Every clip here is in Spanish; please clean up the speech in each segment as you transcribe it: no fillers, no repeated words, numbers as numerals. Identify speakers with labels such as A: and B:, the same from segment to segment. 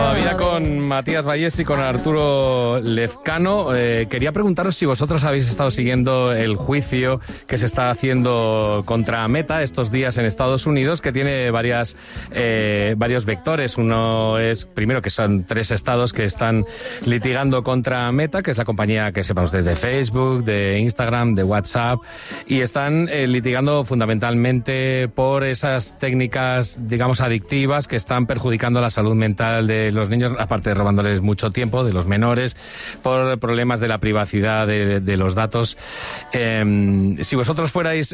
A: Todavía con Matías Vallés y con Arturo Lezcano. Quería preguntaros si vosotros habéis estado siguiendo el juicio que se está haciendo contra Meta estos días en Estados Unidos, que tiene varios vectores. Uno es, primero, que son 3 estados que están litigando contra Meta, que es la compañía que sepamos desde Facebook, de Instagram, de WhatsApp, y están litigando fundamentalmente por esas técnicas, digamos, adictivas que están perjudicando la salud mental de los niños, aparte de robándoles mucho tiempo, de los menores, por problemas de la privacidad de los datos. Si vosotros fuerais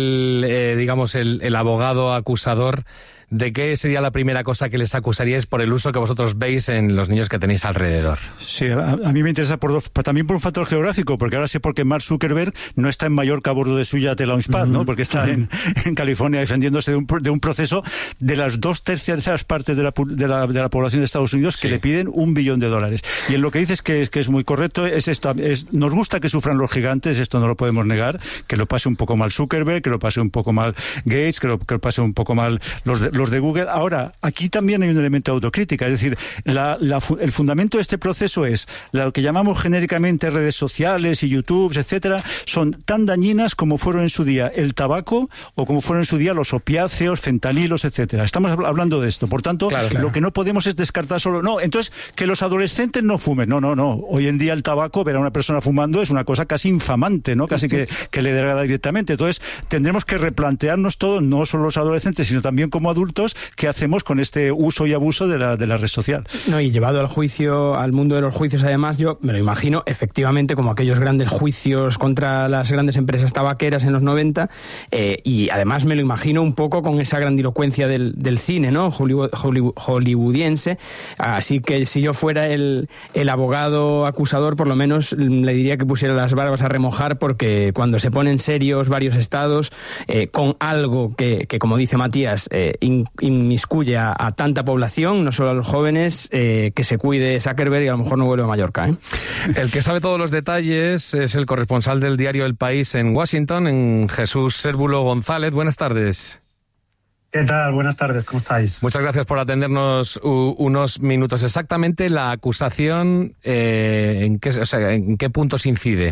A: el abogado acusador, ¿de qué sería la primera cosa que les acusaríais por el uso que vosotros veis en los niños que tenéis alrededor?
B: Sí, a mí me interesa también por un factor geográfico, porque ahora sé por qué Mark Zuckerberg no está en Mallorca a bordo de su yate Launchpad, ¿no? Porque está en California defendiéndose de un proceso de las 2/3 partes de la población de Estados Unidos que le piden $1 billón. Y en lo que dices que es muy correcto, es esto, nos gusta que sufran los gigantes, esto no lo podemos negar, que lo pase un poco mal Zuckerberg, que lo pase un poco mal Gates, que lo pase un poco mal los de Google. Ahora, aquí también hay un elemento de autocrítica, es decir, el fundamento de este proceso es lo que llamamos genéricamente redes sociales y YouTube, etcétera, son tan dañinas como fueron en su día el tabaco o como fueron en su día los opiáceos, fentanilos, etcétera. Estamos hablando de esto. Por tanto, lo que no podemos es descartar solo... No, entonces, que los adolescentes no fumen. No. Hoy en día el tabaco, ver a una persona fumando es una cosa casi infamante, ¿no? Casi que le degrada directamente. Entonces, tendremos que replantearnos todo, no solo los adolescentes, sino también como adultos, qué hacemos con este uso y abuso de la red social.
C: No, y llevado al mundo de los juicios, además, yo me lo imagino efectivamente como aquellos grandes juicios contra las grandes empresas tabaqueras en los 90, y además me lo imagino un poco con esa grandilocuencia del cine, ¿no? Hollywoodiense. Así que si yo fuera el abogado acusador, por lo menos le diría que pusiera las barbas a remojar, porque cuando se ponen serios varios estados con algo que como dice Matías, inmiscuye a tanta población, no solo a los jóvenes, que se cuide Zuckerberg y a lo mejor no vuelve a Mallorca, ¿eh?
A: El que sabe todos los detalles es el corresponsal del diario El País en Washington, en Jesús Cérvulo González. Buenas tardes.
D: ¿Qué tal? Buenas tardes, ¿cómo estáis?
A: Muchas gracias por atendernos unos minutos. Exactamente la acusación, ¿en qué puntos incide?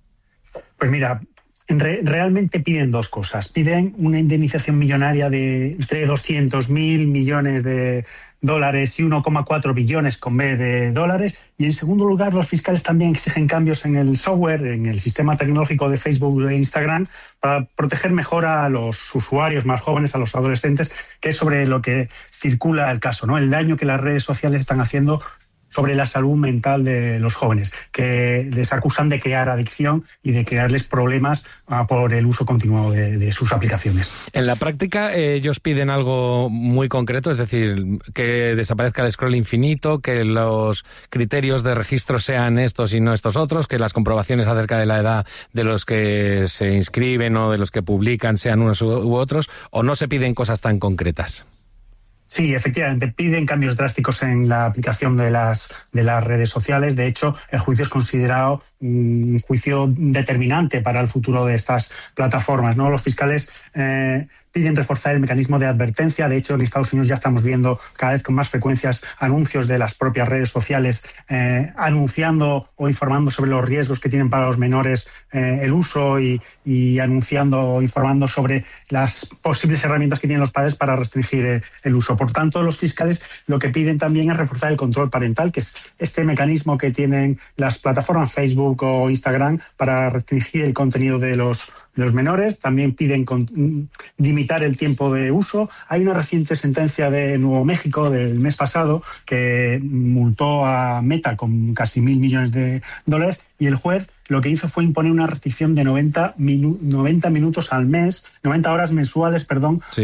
D: Pues mira, realmente piden 2 cosas. Piden una indemnización millonaria de entre 200.000 millones de dólares y 1,4 billones con B de dólares. Y en segundo lugar, los fiscales también exigen cambios en el software, en el sistema tecnológico de Facebook e Instagram, para proteger mejor a los usuarios más jóvenes, a los adolescentes, que es sobre lo que circula el caso, ¿no? El daño que las redes sociales están haciendo sobre la salud mental de los jóvenes, que les acusan de crear adicción y de crearles problemas por el uso continuado de sus aplicaciones.
A: En la práctica ellos piden algo muy concreto, es decir, que desaparezca el scroll infinito, que los criterios de registro sean estos y no estos otros, que las comprobaciones acerca de la edad de los que se inscriben o de los que publican sean unos u otros, o no se piden cosas tan concretas.
D: Sí, efectivamente, piden cambios drásticos en la aplicación de las redes sociales. De hecho, el juicio es considerado un juicio determinante para el futuro de estas plataformas, ¿no? Los fiscales piden reforzar el mecanismo de advertencia. De hecho, en Estados Unidos ya estamos viendo cada vez con más frecuencias anuncios de las propias redes sociales anunciando o informando sobre los riesgos que tienen para los menores el uso y anunciando o informando sobre las posibles herramientas que tienen los padres para restringir el uso. Por tanto, los fiscales lo que piden también es reforzar el control parental, que es este mecanismo que tienen las plataformas Facebook o Instagram para restringir el contenido de los menores. También piden limitar el tiempo de uso. Hay una reciente sentencia de Nuevo México del mes pasado que multó a Meta con casi $1.000 millones de dólares, y el juez lo que hizo fue imponer una restricción de 90 minutos al mes, 90 horas mensuales,
A: sí,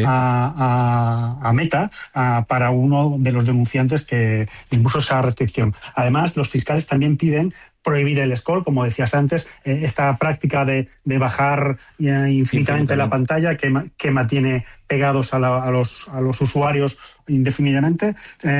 D: a Meta para uno de los denunciantes que impuso esa restricción. Además, los fiscales también piden prohibir el scroll, como decías antes, esta práctica de bajar infinitamente la pantalla que mantiene pegados a los usuarios indefinidamente.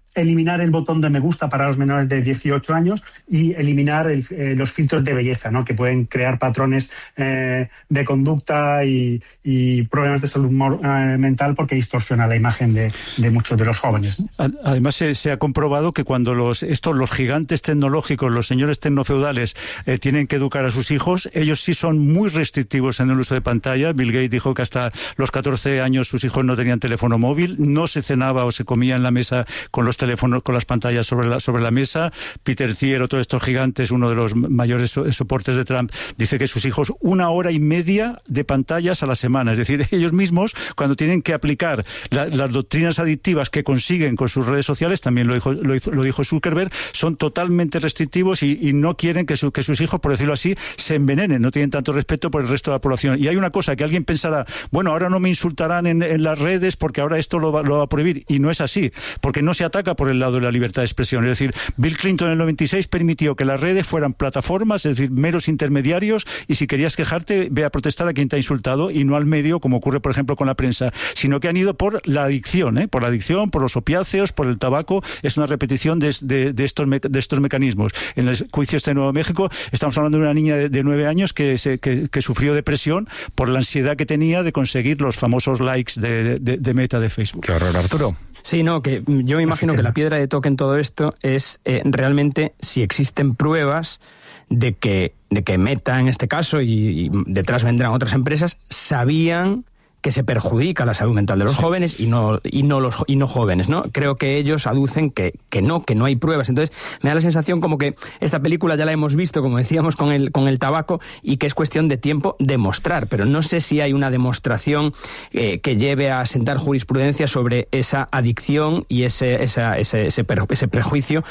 D: eliminar el botón de me gusta para los menores de 18 años y eliminar los filtros de belleza, ¿no? Que pueden crear patrones de conducta y problemas de salud mental porque distorsiona la imagen de muchos de los jóvenes, ¿no?
B: Además se ha comprobado que cuando los gigantes tecnológicos, los señores tecnofeudales tienen que educar a sus hijos, ellos sí son muy restrictivos en el uso de pantalla. Bill Gates dijo que hasta los 14 años sus hijos no tenían teléfono móvil, no se cenaba o se comía en la mesa con los teléfonos, con las pantallas sobre la mesa. Peter Thiel, otro de estos gigantes, uno de los mayores soportes de Trump, dice que sus hijos 1 hora y media de pantallas a la semana. Es decir, ellos mismos, cuando tienen que aplicar las doctrinas adictivas que consiguen con sus redes sociales, también lo dijo Zuckerberg, son totalmente restrictivos y no quieren que sus hijos, por decirlo así, se envenenen, no tienen tanto respeto por el resto de la población. Y hay una cosa, que alguien pensará, bueno, ahora no me insultarán en las redes porque ahora esto lo va a prohibir, y no es así, porque no se ataca por el lado de la libertad de expresión. Es decir, Bill Clinton en el 96 permitió que las redes fueran plataformas, es decir, meros intermediarios, y si querías quejarte, ve a protestar a quien te ha insultado y no al medio, como ocurre, por ejemplo, con la prensa, sino que han ido por la adicción, por los opiáceos, por el tabaco. Es una repetición de estos mecanismos. En el juicio de Nuevo México estamos hablando de una niña de 9 años que sufrió depresión por la ansiedad que tenía de conseguir los famosos likes de Meta de Facebook.
A: Qué horror, Arturo.
C: Sí, no, que yo me imagino que la piedra de toque en todo esto es realmente si existen pruebas de que Meta, en este caso, y detrás vendrán otras empresas, sabían que se perjudica la salud mental de los jóvenes y no jóvenes, ¿no? Creo que ellos aducen que no hay pruebas. Entonces, me da la sensación como que esta película ya la hemos visto, como decíamos, con el tabaco, y que es cuestión de tiempo demostrar, pero no sé si hay una demostración que lleve a sentar jurisprudencia sobre esa adicción y ese perjuicio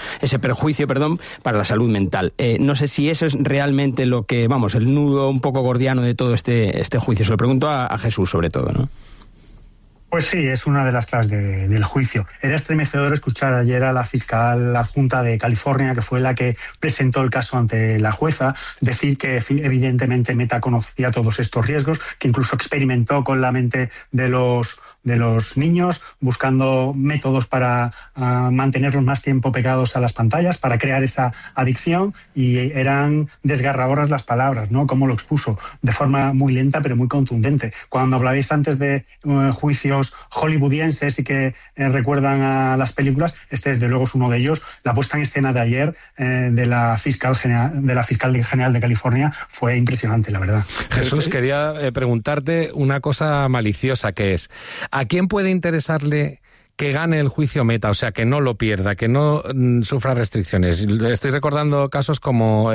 C: para la salud mental. No sé si eso es realmente lo que, el nudo un poco gordiano de todo este juicio. Se lo pregunto a Jesús, sobre todo, ¿no?
D: Pues sí, es una de las claves del juicio. Era estremecedor escuchar ayer a la fiscal adjunta de California, que fue la que presentó el caso ante la jueza, decir que evidentemente Meta conocía todos estos riesgos, que incluso experimentó con la mente de los niños, buscando métodos para mantenerlos más tiempo pegados a las pantallas, para crear esa adicción, y eran desgarradoras las palabras, ¿no? Como lo expuso, de forma muy lenta pero muy contundente. Cuando hablabais antes de juicios hollywoodienses y que recuerdan a las películas, este desde luego es uno de ellos. La puesta en escena de ayer de la fiscal general de California fue impresionante, la verdad.
A: Jesús, quería preguntarte una cosa maliciosa, que es: ¿a quién puede interesarle que gane el juicio Meta? O sea, que no lo pierda, que no sufra restricciones. Estoy recordando casos como,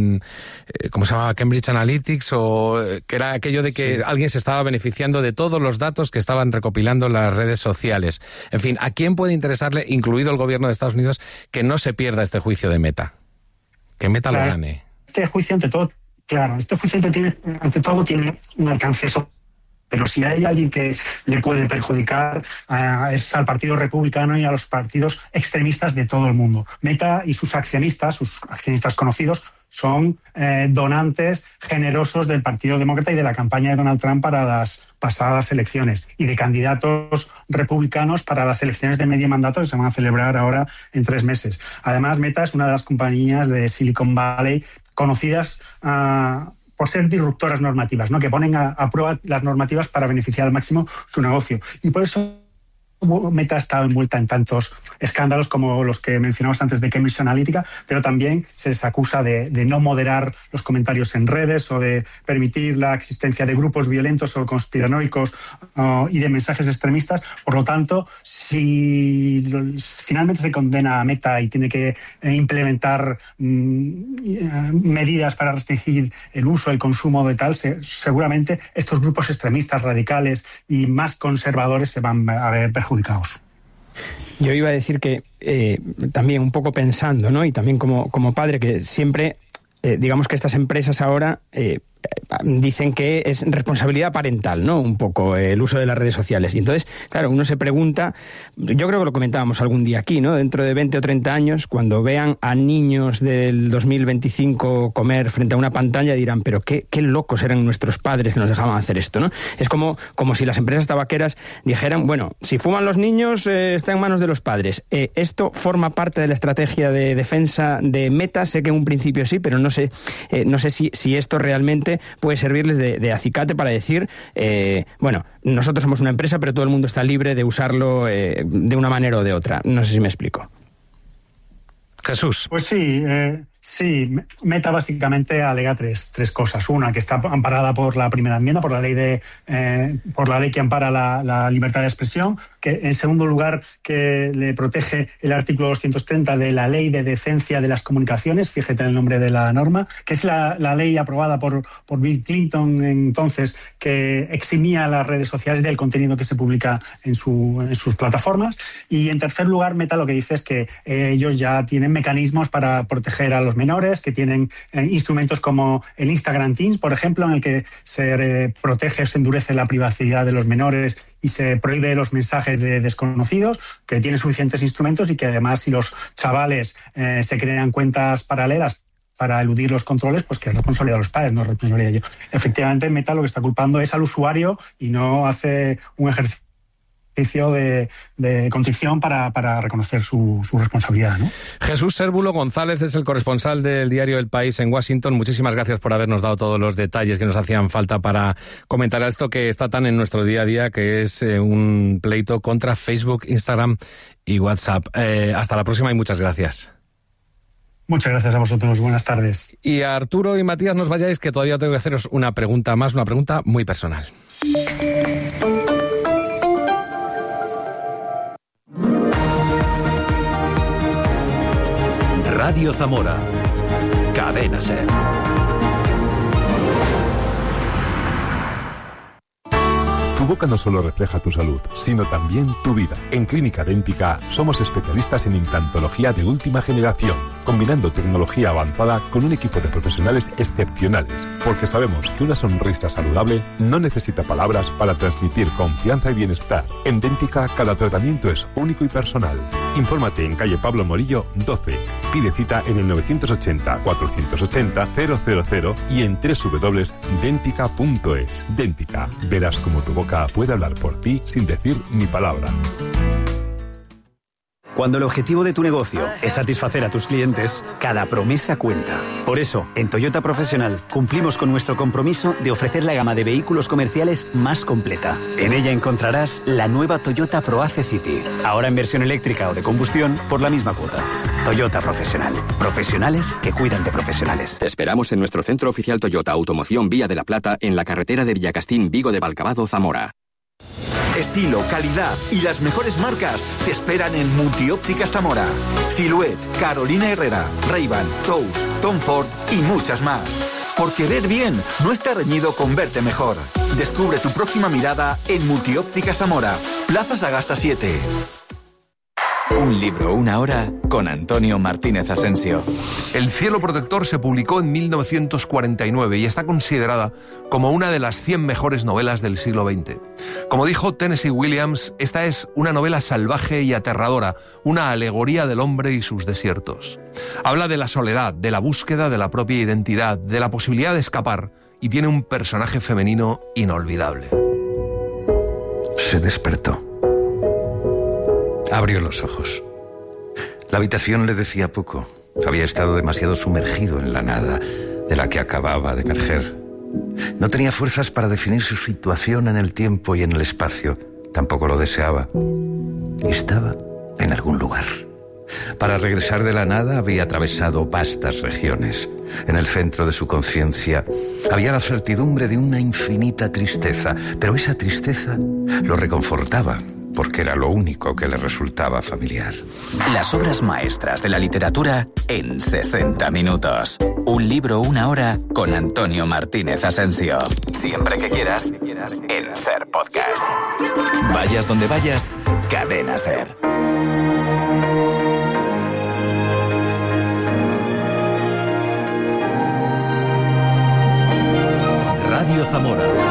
A: ¿cómo se llamaba? Cambridge Analytics, o que era aquello de que alguien se estaba beneficiando de todos los datos que estaban recopilando las redes sociales. En fin, ¿a quién puede interesarle, incluido el gobierno de Estados Unidos, que no se pierda este juicio de Meta? Que Meta lo gane.
D: Este juicio, ante todo, tiene un alcance. Pero si hay alguien que le puede perjudicar, es al Partido Republicano y a los partidos extremistas de todo el mundo. Meta y sus accionistas conocidos, son donantes generosos del Partido Demócrata y de la campaña de Donald Trump para las pasadas elecciones, y de candidatos republicanos para las elecciones de medio mandato que se van a celebrar ahora en 3 meses. Además, Meta es una de las compañías de Silicon Valley conocidas por ser disruptoras normativas, ¿no? Que ponen a prueba las normativas para beneficiar al máximo su negocio. Y por eso Meta ha estado envuelta en tantos escándalos como los que mencionamos antes de Cambridge Analytica, pero también se les acusa de no moderar los comentarios en redes, o de permitir la existencia de grupos violentos o conspiranoicos y de mensajes extremistas. Por lo tanto, si finalmente se condena a Meta y tiene que implementar medidas para restringir el uso, el consumo de tal, seguramente estos grupos extremistas, radicales y más conservadores se van a ver perjudicados.
C: Yo iba a decir que también un poco pensando, ¿no? Y también como padre, que siempre digamos que estas empresas ahora dicen que es responsabilidad parental, ¿no? Un poco el uso de las redes sociales. Y entonces, claro, uno se pregunta, yo creo que lo comentábamos algún día aquí, ¿no? Dentro de 20 o 30 años, cuando vean a niños del 2025 comer frente a una pantalla, dirán, pero qué locos eran nuestros padres que nos dejaban hacer esto, ¿no? Es como si las empresas tabaqueras dijeran, bueno, si fuman los niños, está en manos de los padres. Esto forma parte de la estrategia de defensa de Meta. Sé que en un principio sí, pero no sé si esto realmente puede servirles de acicate para decir, bueno, nosotros somos una empresa, pero todo el mundo está libre de usarlo de una manera o de otra. No sé si me explico.
A: Jesús.
D: Pues sí, Meta básicamente alega tres cosas. Una, que está amparada por la primera enmienda, por la ley que ampara la libertad de expresión. Que, en segundo lugar, que le protege el artículo 230 de la Ley de Decencia de las Comunicaciones, fíjate en el nombre de la norma, que es la ley aprobada por Bill Clinton entonces, que eximía a las redes sociales del contenido que se publica en sus plataformas. Y en tercer lugar, Meta lo que dice es que ellos ya tienen mecanismos para proteger a los menores, que tienen instrumentos como el Instagram Teens, por ejemplo, en el que se protege o se endurece la privacidad de los menores y se prohíbe los mensajes de desconocidos, que tiene suficientes instrumentos y que además, si los chavales se crean cuentas paralelas para eludir los controles, pues que es responsabilidad de los padres, no es responsabilidad de ellos. Efectivamente, Meta lo que está culpando es al usuario y no hace un ejercicio de contrición para reconocer su responsabilidad, ¿no?
A: Jesús Sérvulo González es el corresponsal del diario El País en Washington. Muchísimas gracias por habernos dado todos los detalles que nos hacían falta para comentar esto que está tan en nuestro día a día, que es un pleito contra Facebook, Instagram y WhatsApp. Hasta la próxima y muchas gracias.
D: Muchas gracias a vosotros. Buenas tardes.
A: Y a Arturo y Matías, no os vayáis, que todavía tengo que haceros una pregunta más, una pregunta muy personal.
E: Radio Zamora. Cadena SER. Tu boca no solo refleja tu salud, sino también tu vida. En Clínica Dẹ́ntica somos especialistas en implantología de última generación, combinando tecnología avanzada con un equipo de profesionales excepcionales, porque sabemos que una sonrisa saludable no necesita palabras para transmitir confianza y bienestar. En Dẹ́ntica cada tratamiento es único y personal. Infórmate en calle Pablo Morillo 12. Pide cita en el 980-480-000 y en www.dentica.es. Dẹ́ntica. Verás cómo tu boca puede hablar por ti sin decir ni palabra.
F: Cuando el objetivo de tu negocio es satisfacer a tus clientes, cada promesa cuenta. Por eso, en Toyota Profesional cumplimos con nuestro compromiso de ofrecer la gama de vehículos comerciales más completa. En ella encontrarás la nueva Toyota ProAce City, ahora en versión eléctrica o de combustión por la misma cuota. Toyota Profesional. Profesionales que cuidan de profesionales.
G: Te esperamos en nuestro centro oficial Toyota Automoción Vía de la Plata, en la carretera de Villacastín, Vigo de Valcavado, Zamora.
H: Estilo, calidad y las mejores marcas te esperan en Multiópticas Zamora. Silhouette, Carolina Herrera, Ray-Ban, Tous, Tom Ford y muchas más. Porque ver bien no está reñido con verte mejor. Descubre tu próxima mirada en Multiópticas Zamora, Plaza Sagasta 7.
I: Un libro, una hora, con Antonio Martínez Asensio.
J: El cielo protector se publicó en 1949 y está considerada como una de las 100 mejores novelas del siglo XX. Como dijo Tennessee Williams, esta es una novela salvaje y aterradora, una alegoría del hombre y sus desiertos. Habla de la soledad, de la búsqueda de la propia identidad, de la posibilidad de escapar, y tiene un personaje femenino inolvidable.
K: Se despertó. Abrió los ojos. La habitación le decía poco. Había estado demasiado sumergido en la nada de la que acababa de emerger. No tenía fuerzas para definir su situación en el tiempo y en el espacio. Tampoco lo deseaba. Estaba en algún lugar. Para regresar de la nada había atravesado vastas regiones. En el centro de su conciencia había la certidumbre de una infinita tristeza, pero esa tristeza lo reconfortaba, porque era lo único que le resultaba familiar.
I: Las obras maestras de la literatura en 60 minutos. Un libro, una hora, con Antonio Martínez Asensio. Siempre que quieras, en SER Podcast. Vayas donde vayas, Cadena SER.
L: Zamora.